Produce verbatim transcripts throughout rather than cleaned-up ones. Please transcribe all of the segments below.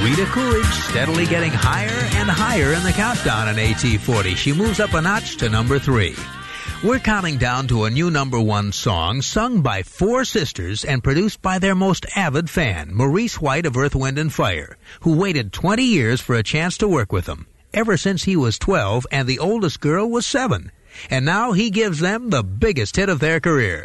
Rita Coolidge steadily getting higher and higher in the countdown in A T forty. She moves up a notch to number three. We're counting down to a new number one song sung by four sisters and produced by their most avid fan, Maurice White of Earth, Wind and Fire, who waited twenty years for a chance to work with them, ever since he was twelve and the oldest girl was seven. And now he gives them the biggest hit of their career.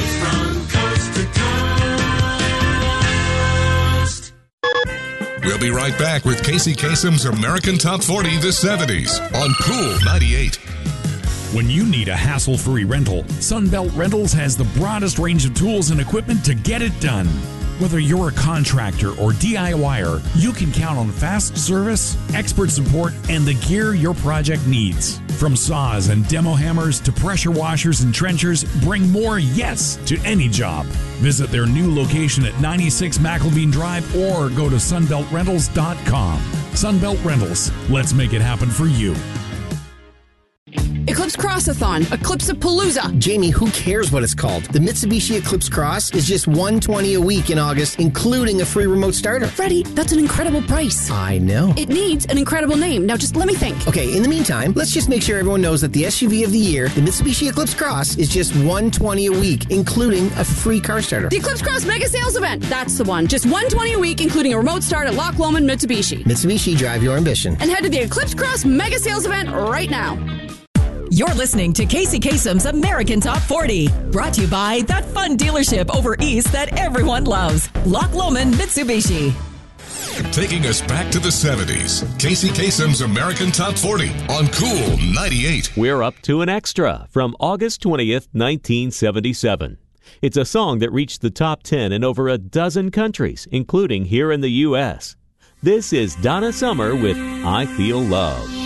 We'll be right back with Casey Kasem's American Top forty, the seventies on Cool ninety-eight. When you need a hassle-free rental, Sunbelt Rentals has the broadest range of tools and equipment to get it done. Whether you're a contractor or DIYer, you can count on fast service, expert support, and the gear your project needs. From saws and demo hammers to pressure washers and trenchers, bring more yes to any job. Visit their new location at ninety-six McElveen Drive or go to sunbelt rentals dot com. Sunbelt Rentals, let's make it happen for you. Eclipse Crossathon, Eclipse-a-Palooza. Jamie, who cares what it's called? The Mitsubishi Eclipse Cross is just one hundred twenty dollars a week in August, including a free remote starter. Freddie, that's an incredible price. I know. It needs an incredible name. Now just let me think. Okay, in the meantime, let's just make sure everyone knows that the S U V of the year, the Mitsubishi Eclipse Cross, is just one hundred twenty dollars a week, including a free car starter. The Eclipse Cross Mega Sales Event. That's the one. Just one hundred twenty dollars a week, including a remote start at Loch Lomond Mitsubishi. Mitsubishi, drive your ambition. And head to the Eclipse Cross Mega Sales Event right now. You're listening to Casey Kasem's American Top forty, brought to you by that fun dealership over east that everyone loves, Loch Lomond Mitsubishi. Taking us back to the seventies, Casey Kasem's American Top forty on Cool ninety-eight. We're up to an extra from August twentieth, nineteen seventy-seven. It's a song that reached the top ten in over a dozen countries, including here in the U S. This is Donna Summer with I Feel Love.